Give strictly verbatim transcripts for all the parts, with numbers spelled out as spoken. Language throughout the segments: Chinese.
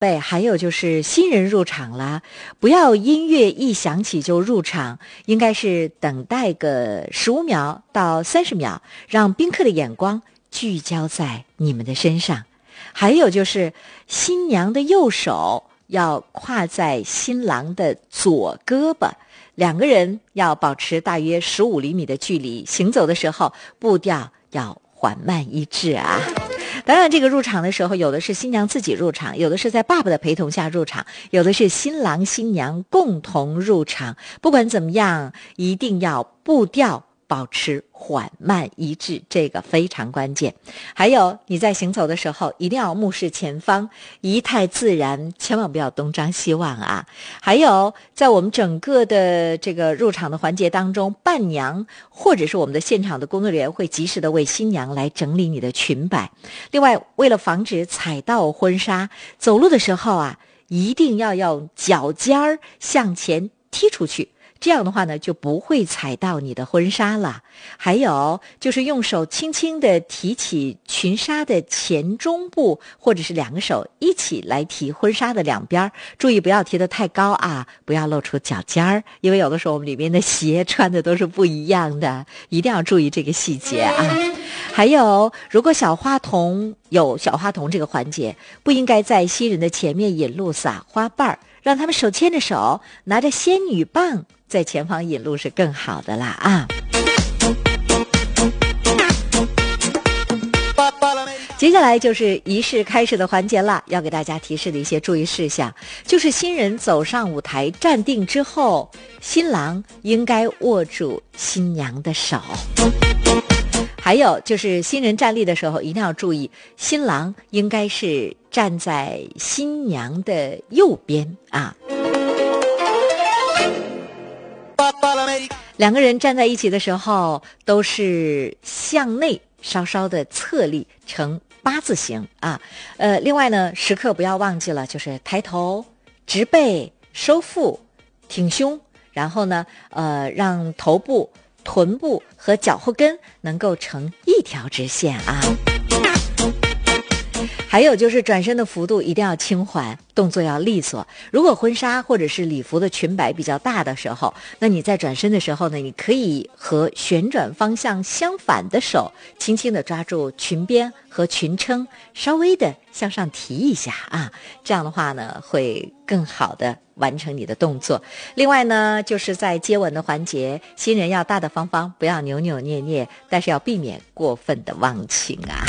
对，还有就是新人入场啦，不要音乐一响起就入场，应该是等待个十五秒到三十秒，让宾客的眼光聚焦在你们的身上。还有就是新娘的右手要挎在新郎的左胳膊，两个人要保持大约十五厘米的距离，行走的时候步调要缓慢一致啊。当然这个入场的时候，有的是新娘自己入场，有的是在爸爸的陪同下入场，有的是新郎新娘共同入场。不管怎么样，一定要步调保持缓慢一致，这个非常关键。还有你在行走的时候一定要目视前方，仪态自然，千万不要东张西望啊。还有在我们整个的这个入场的环节当中，伴娘或者是我们的现场的工作人员会及时的为新娘来整理你的裙摆。另外为了防止踩到婚纱，走路的时候啊一定要用脚尖儿向前踢出去，这样的话呢就不会踩到你的婚纱了。还有就是用手轻轻地提起裙纱的前中部，或者是两个手一起来提婚纱的两边，注意不要提得太高啊，不要露出脚尖儿，因为有的时候我们里面的鞋穿的都是不一样的，一定要注意这个细节啊。还有如果小花童有小花童这个环节，不应该在新人的前面引路撒花瓣，让他们手牵着手，拿着仙女棒在前方引路是更好的啦啊！接下来就是仪式开始的环节了，要给大家提示的一些注意事项，就是新人走上舞台站定之后，新郎应该握住新娘的手。还有就是新人站立的时候一定要注意，新郎应该是站在新娘的右边啊。两个人站在一起的时候都是向内稍稍的侧立成八字形啊。呃，另外呢，时刻不要忘记了，就是抬头、直背、收腹、挺胸，然后呢，呃，让头部、臀部和脚后跟能够成一条直线啊。还有就是转身的幅度一定要轻缓，动作要利索。如果婚纱或者是礼服的裙摆比较大的时候，那你在转身的时候呢，你可以和旋转方向相反的手轻轻地抓住裙边和裙撑，稍微的向上提一下啊，这样的话呢会更好的完成你的动作。另外呢，就是在接吻的环节，新人要大大方方，不要扭扭捏捏，但是要避免过分的忘情啊。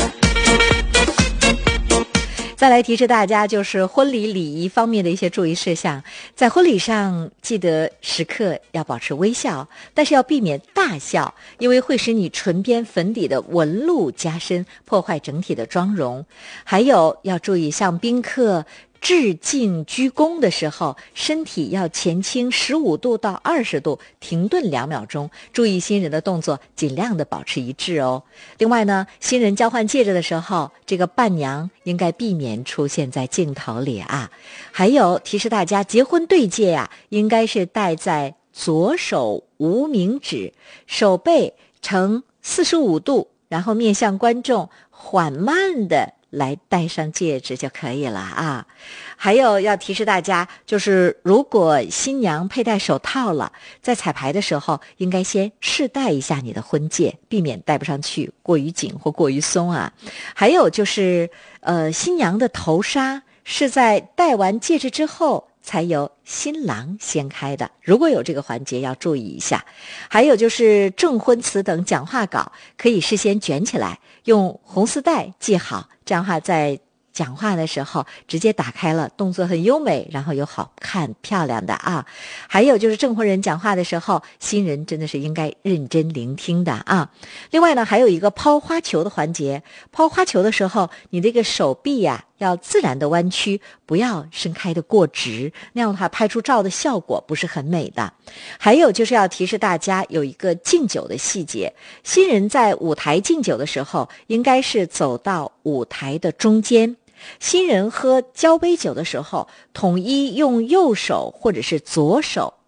再来提示大家，就是婚礼礼仪方面的一些注意事项。在婚礼上，记得时刻要保持微笑，但是要避免大笑，因为会使你唇边粉底的纹路加深，破坏整体的妆容。还有要注意，向宾客致敬鞠躬的时候，身体要前倾十五度到二十度，停顿两秒钟，注意新人的动作尽量的保持一致哦。另外呢，新人交换戒指的时候，这个伴娘应该避免出现在镜头里啊。还有提示大家，结婚对戒啊，应该是戴在左手无名指，手背呈四十五度，然后面向观众，缓慢的来戴上戒指就可以了啊。还有要提示大家，就是如果新娘佩戴手套了，在彩排的时候应该先试戴一下你的婚戒，避免戴不上去过于紧或过于松啊。还有就是呃，新娘的头纱是在戴完戒指之后才由新郎掀开的，如果有这个环节要注意一下。还有就是证婚词等讲话稿可以事先卷起来，用红丝带系好，这样的话在讲话的时候直接打开了，动作很优美，然后又好看漂亮的啊。还有就是证婚人讲话的时候，新人真的是应该认真聆听的啊。另外呢，还有一个抛花球的环节，抛花球的时候，你这个手臂呀、啊、要自然的弯曲，不要伸开的过直，那样的话拍出照的效果不是很美的。还有就是要提示大家有一个敬酒的细节，新人在舞台敬酒的时候，应该是走到舞台的中间。新人喝交杯酒的时候，统一用右手或者是左手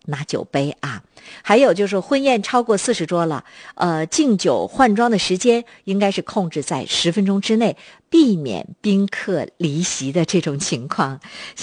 拿酒杯啊。还有就是婚宴超过四十桌了，呃，敬酒换装的时间应该是控制在十分钟之内，避免宾客离席的这种情况。